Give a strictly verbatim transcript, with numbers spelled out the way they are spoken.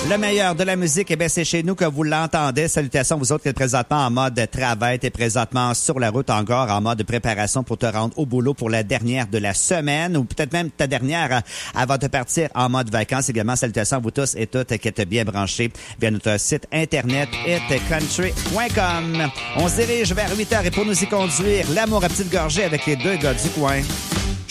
Le meilleur de la musique, eh bien, c'est chez nous que vous l'entendez. Salutations, vous autres qui êtes présentement en mode travail. T'es présentement sur la route encore en mode préparation pour te rendre au boulot pour la dernière de la semaine ou peut-être même ta dernière avant de partir en mode vacances. Également, salutations à vous tous et toutes qui êtes bien branchés via notre site internet hit country point com. On se dirige vers huit heures et pour nous y conduire, l'amour à petite gorgée avec les deux gars du coin.